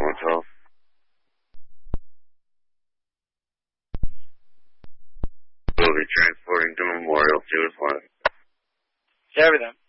Motel. We'll be transporting to Memorial to his wife. Share with them.